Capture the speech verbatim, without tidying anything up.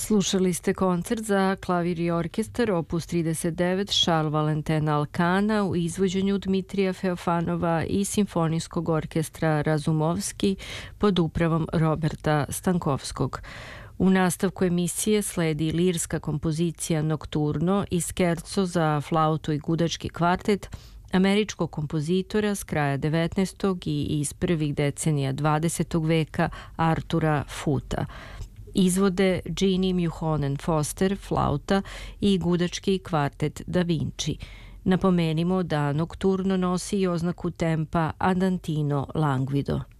Slušali ste koncert za klavir i orkestar opus trideset devet Charles Valentina Alkana u izvođenju Dmitrija Feofanova i Simfonijskog orkestra Razumovski pod upravom Roberta Stankovskog. U nastavku emisije sledi lirska kompozicija Nokturno i skerco za flautu i gudački kvartet američkog kompozitora s kraja devetnaestog i iz prvih decenija dvadesetog veka Artura Futa. Izvode Jeannie Mjuhonen Foster, flauta i gudački kvartet Da Vinci. Napomenimo da Nokturno nosi i oznaku tempa Andantino Languido.